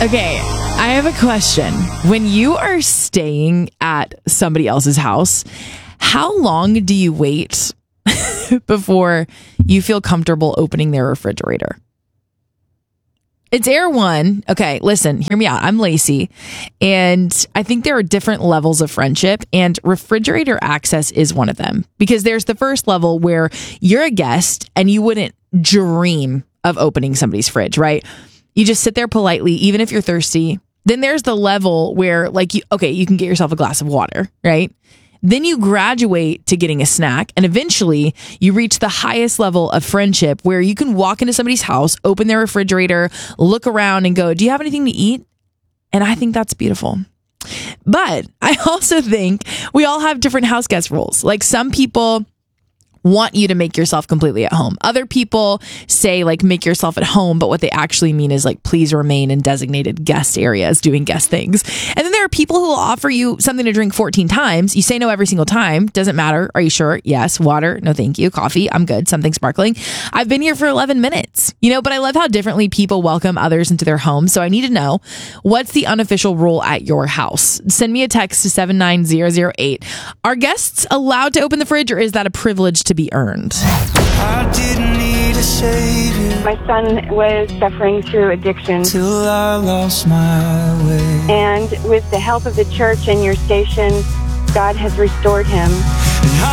Okay, I have a question. When you are staying at somebody else's house, how long do you wait before you feel comfortable opening their refrigerator? It's Air One. Okay, listen, hear me out. I'm Lacey, and I think there are different levels of friendship, and refrigerator access is one of them. Because there's the first level where you're a guest and you wouldn't dream of opening somebody's fridge, right? You just sit there politely, even if you're thirsty. Then there's the level where, like, you can get yourself a glass of water, right? Then you graduate to getting a snack, and eventually you reach the highest level of friendship where you can walk into somebody's house, open their refrigerator, look around and go, do you have anything to eat? And I think that's beautiful. But I also think we all have different house guest rules. Like, some people want you to make yourself completely at home. Other people say, like, make yourself at home, but what they actually mean is, like, please remain in designated guest areas doing guest things. And then there are people who will offer you something to drink 14 times. You say no every single time. Doesn't matter. Are you sure? Yes. Water? No, thank you. Coffee? I'm good. Something sparkling. I've been here for 11 minutes, but I love how differently people welcome others into their home. So I need to know, what's the unofficial rule at your house? Send me a text to 79008. Are guests allowed to open the fridge, or is that a privilege to be earned? I didn't need a savior. My son was suffering through addiction. Till I lost my way. And with the help of the church and your station, God has restored him. And